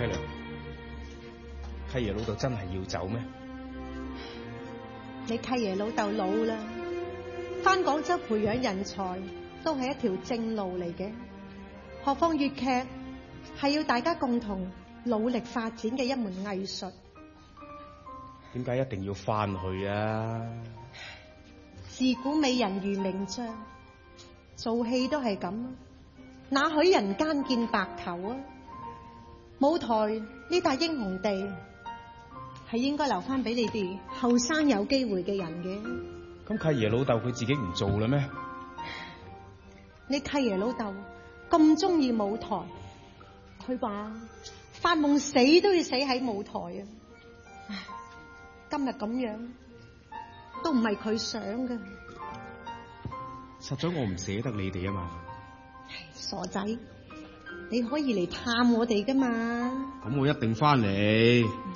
娘，契爺老豆真係要走咩？ 你契爺老豆老啦，返廣州培養人才都係一條正路嚟嘅。何況粵劇係要大家共同努力發展嘅一門藝術。 點解一定要翻去啊？ 自古美人如名將，做戲都係咁，哪許人間見白頭啊？舞台呢笪英雄地係應該留翻俾你哋後生有機會嘅人嘅。 咁契爺老豆佢自己唔做啦咩？ 你契爺老豆咁中意舞台，佢話發夢死都要死喺舞台啊！唉，今日咁樣都唔係佢想嘅。 實在我唔捨得你哋啊嘛。 傻仔，你可以嚟探我哋噶嘛？ 咁我一定翻嚟。